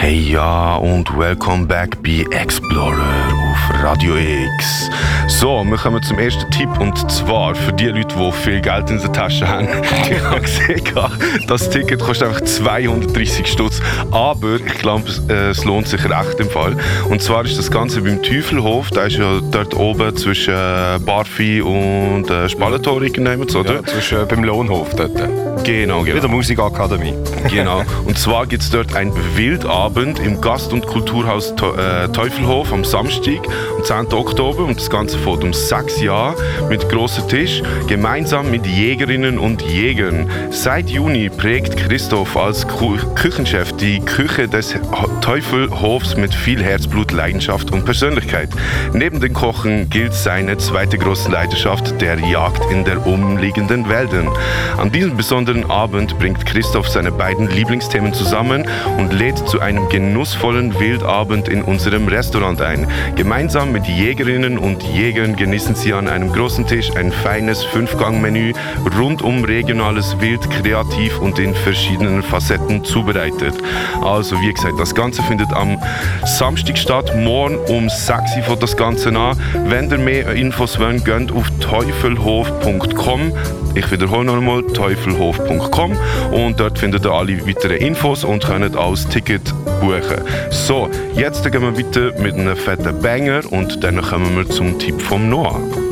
Hey ja und welcome back bei Explorer auf Radio X. So, wir kommen zum ersten Tipp und zwar für die Leute, die viel Geld in der Tasche haben. Ich habe gesehen, das Ticket kostet einfach 230 Stutz, aber ich glaube, es lohnt sich recht im Fall. Und zwar ist das Ganze beim Teufelhof, der ist ja dort oben zwischen Barfi und Spallentor irgendjemand, oder? Ja, zwischen beim Lohnhof dort. Genau. Bei der Musikakademie. Genau. Und zwar gibt es dort ein Wildabend im Gast- und Kulturhaus Teufelhof am Samstag, am 10. Oktober. Und das Ganze fängt um 6 Uhr mit grossem Tisch, gemeinsam mit Jägerinnen und Jägern. Seit Juni prägt Christoph als Küchenchef die Küche des Teufelhofs mit viel Herzblut, Leidenschaft und Persönlichkeit. Neben dem Kochen gilt seine zweite große Leidenschaft, der Jagd in der umliegenden Wäldern. An diesem besonderen Abend bringt Christoph seine beiden Lieblingsthemen zusammen und lädt zu einem genussvollen Wildabend in unserem Restaurant ein. Gemeinsam mit Jägerinnen und Jägern genießen sie an einem großen Tisch ein feines 5-Gang-Menü rund um regionales Wild, kreativ und in verschiedenen Facetten zubereitet. Also wie gesagt, das Ganze findet am Samstag statt, morgen um 6 Uhr fängt das Ganze an. Wenn ihr mehr Infos wollt, geht auf teufelhof.com. Ich wiederhole nochmal, teufelhof.com und dort findet ihr alle weiteren Infos und könnt auch das Ticket buchen. So, jetzt gehen wir weiter mit einem fetten Banger und dann kommen wir zum Tipp vom Noah.